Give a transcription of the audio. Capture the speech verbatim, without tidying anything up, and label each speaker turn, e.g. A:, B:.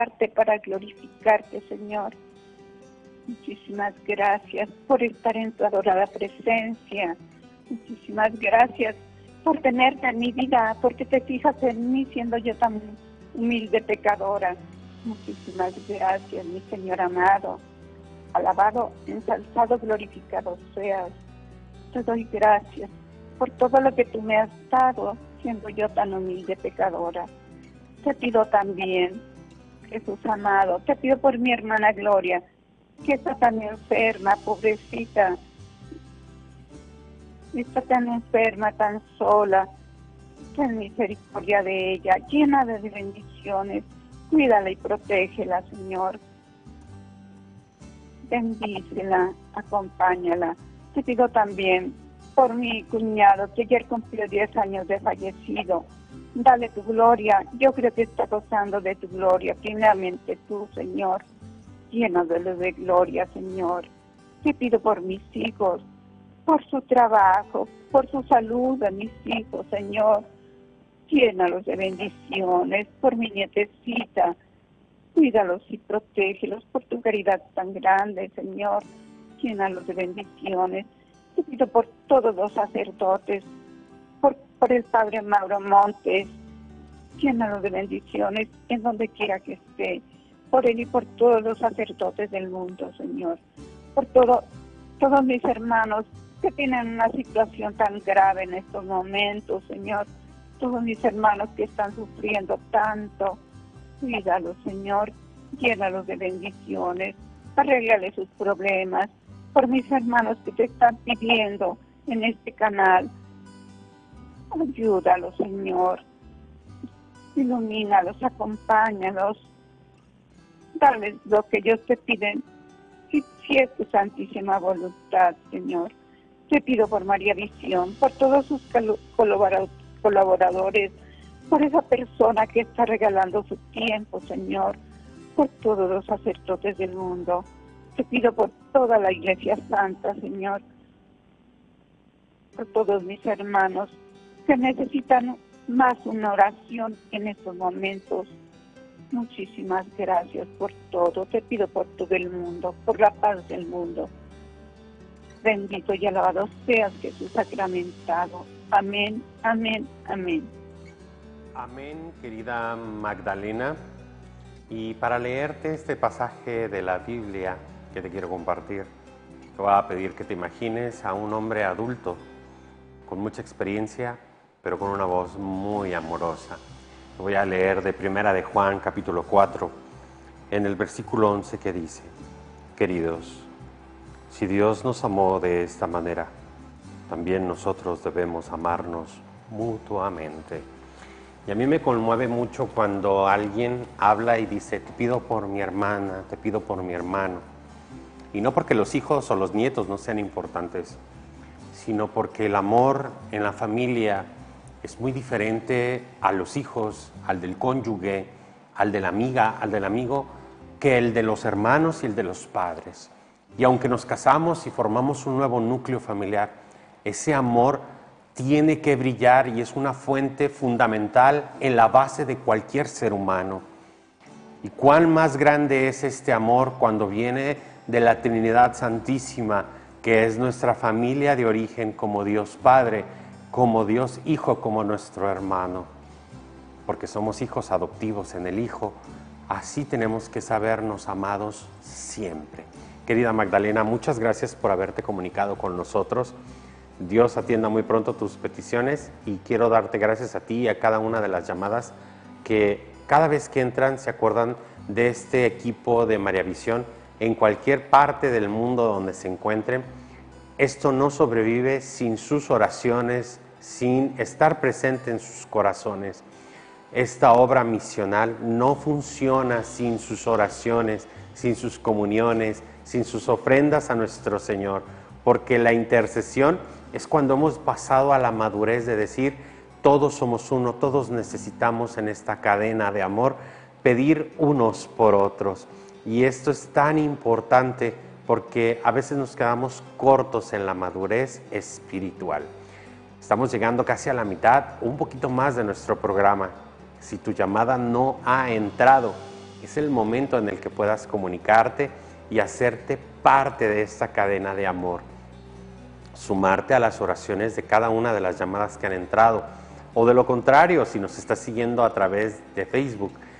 A: para glorificarte, Señor. Muchísimas gracias por estar en tu adorada presencia. Muchísimas gracias por tenerte en mi vida, porque te fijas en mí siendo yo tan humilde pecadora. Muchísimas gracias, mi Señor amado. Alabado, ensalzado, glorificado seas. Te doy gracias por todo lo que tú me has dado, siendo yo tan humilde pecadora. Te pido también, Jesús amado, te pido por mi hermana Gloria, que está tan enferma, pobrecita. Está tan enferma, tan sola. Ten misericordia de ella, llena de bendiciones. Cuídala y protégela, Señor. Bendícela, acompáñala. Te pido también por mi cuñado, que ayer cumplió diez años de fallecido. Dale tu gloria. Yo creo que está gozando de tu gloria. Primeramente tú, Señor. Llénalos de gloria, Señor. Te pido por mis hijos, por su trabajo, por su salud de mis hijos, Señor. Llénalos de bendiciones, por mi nietecita. Cuídalos y protégelos por tu caridad tan grande, Señor. Llénalos de bendiciones. Te pido por todos los sacerdotes, por, por el Padre Mauro Montes. Llénalos de bendiciones en donde quiera que esté. Por él y por todos los sacerdotes del mundo, Señor. Por todo, todos mis hermanos que tienen una situación tan grave en estos momentos, Señor. Todos mis hermanos que están sufriendo tanto. Cuídalos, Señor. Llénalos de bendiciones. Arréglale sus problemas. Por mis hermanos que te están pidiendo en este canal. Ayúdalos, Señor. Ilumínalos, acompáñalos. Dales lo que ellos te piden, si, si es tu santísima voluntad, Señor. Te pido por María Visión, por todos sus colaboradores, por esa persona que está regalando su tiempo, Señor, por todos los sacerdotes del mundo. Te pido por toda la Iglesia Santa, Señor, por todos mis hermanos que necesitan más una oración en estos momentos. Muchísimas gracias por todo. Te pido por todo el mundo, por la paz del mundo. Bendito y alabado seas, Jesús sacramentado. Amén, amén, amén.
B: Amén, querida Magdalena. Y para leerte este pasaje de la Biblia que te quiero compartir, te voy a pedir que te imagines a un hombre adulto, con mucha experiencia, pero con una voz muy amorosa. Voy a leer de Primera de Juan, capítulo cuatro, en el versículo once, que dice: Queridos, si Dios nos amó de esta manera, también nosotros debemos amarnos mutuamente. Y a mí me conmueve mucho cuando alguien habla y dice: te pido por mi hermana, te pido por mi hermano. Y no porque los hijos o los nietos no sean importantes, sino porque el amor en la familia es muy diferente a los hijos, al del cónyuge, al de la amiga, al del amigo, que el de los hermanos y el de los padres. Y aunque nos casamos y formamos un nuevo núcleo familiar, ese amor tiene que brillar y es una fuente fundamental en la base de cualquier ser humano. Y cuán más grande es este amor cuando viene de la Trinidad Santísima, que es nuestra familia de origen, como Dios Padre, como Dios Hijo, como nuestro hermano. Porque somos hijos adoptivos en el Hijo, así tenemos que sabernos amados siempre. Querida Magdalena, muchas gracias por haberte comunicado con nosotros. Dios atienda muy pronto tus peticiones y quiero darte gracias a ti y a cada una de las llamadas que cada vez que entran se acuerdan de este equipo de María Visión en cualquier parte del mundo donde se encuentren. Esto no sobrevive sin sus oraciones, sin estar presente en sus corazones. Esta obra misional no funciona sin sus oraciones, sin sus comuniones, sin sus ofrendas a nuestro Señor, porque la intercesión es cuando hemos pasado a la madurez de decir: todos somos uno, todos necesitamos en esta cadena de amor pedir unos por otros. Y esto es tan importante porque a veces nos quedamos cortos en la madurez espiritual. Estamos llegando casi a la mitad, un poquito más de nuestro programa. Si tu llamada no ha entrado, es el momento en el que puedas comunicarte y hacerte parte de esta cadena de amor. Sumarte a las oraciones de cada una de las llamadas que han entrado. O de lo contrario, si nos estás siguiendo a través de Facebook,